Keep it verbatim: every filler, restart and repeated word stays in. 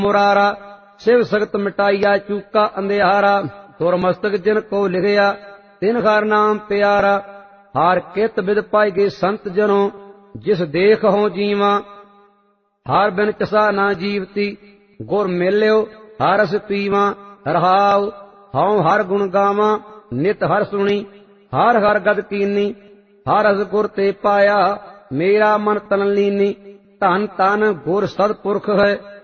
मुरारा शिव सगत मिटाइया चूका अंधियारा तुर मस्तक जिन को लिखिया तिन हर नाम प्यारा हार कित बिद पाई गए संत जनों जिस देख हो जीवा हार बिन चसा ना जीवती गुर मिल्यो हरस पीवा रहाव हाउ हर गुण गावा नित हर सुनी हर हर गद कीनी हर रस गुर ते पाया मेरा मन तन लीनी धन तन गुर सदपुरख है